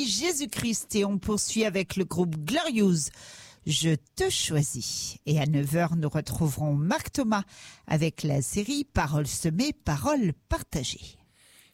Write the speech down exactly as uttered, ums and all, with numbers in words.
Jésus-Christ et on poursuit avec le groupe Glorious. Je te choisis. Et à neuf heures, nous retrouverons Marc Thomas avec la série Paroles semées, paroles partagées.